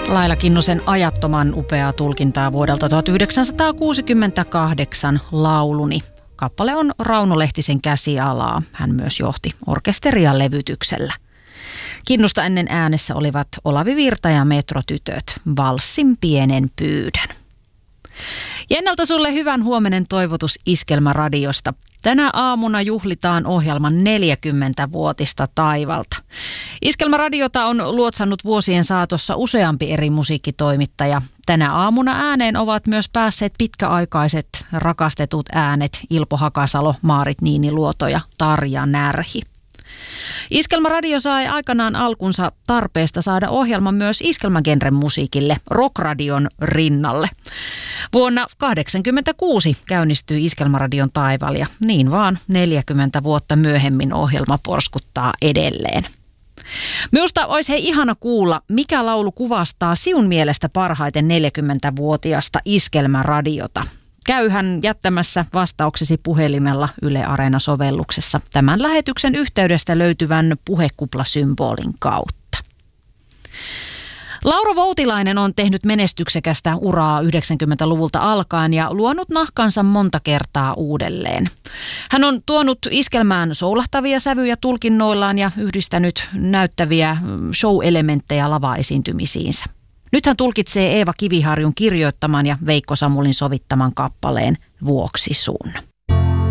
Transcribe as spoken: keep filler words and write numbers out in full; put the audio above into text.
Laila Kinnusen ajattoman upeaa tulkintaa vuodelta tuhatyhdeksänsataakuusikymmentäkahdeksan Lauluni. Kappale on Rauno Lehtisen käsialaa. Hän myös johti orkesteria levytyksellä. Kinnusta ennen äänessä olivat Olavi Virta ja Metrotytöt. Valssin pienen pyydän. Jennalta sulle hyvän huomenen toivotus Iskelmäradiosta. Tänä aamuna juhlitaan ohjelman neljäkymmentävuotista taivalta. Iskelmäradiota on luotsannut vuosien saatossa useampi eri musiikkitoimittaja. Tänä aamuna ääneen ovat myös päässeet pitkäaikaiset rakastetut äänet Ilpo Hakasalo, Maarit Niiniluoto ja Tarja Närhi. Iskelmäradio sai aikanaan alkunsa tarpeesta saada ohjelma myös iskelmägenren musiikille, rockradion rinnalle. Vuonna tuhatyhdeksänsataakahdeksankymmentäkuusi käynnistyi Iskelmäradion taival ja niin vaan neljäkymmentä vuotta myöhemmin ohjelma porskuttaa edelleen. Minusta olisi hei ihana kuulla, mikä laulu kuvastaa sinun mielestä parhaiten neljäkymmentävuotiasta Iskelmäradiota. Käyhän jättämässä vastauksesi puhelimella Yle Areena-sovelluksessa tämän lähetyksen yhteydestä löytyvän puhekuplasymbolin kautta. Laura Voutilainen on tehnyt menestyksekästä uraa yhdeksänkymmentäluvulta alkaen ja luonut nahkansa monta kertaa uudelleen. Hän on tuonut iskelmään soulahtavia sävyjä tulkinnoillaan ja yhdistänyt näyttäviä show-elementtejä lavaesiintymisiinsä. Nyt hän tulkitsee Eeva Kiviharjun kirjoittaman ja Veikko Samulin sovittaman kappaleen Vuoksi sun.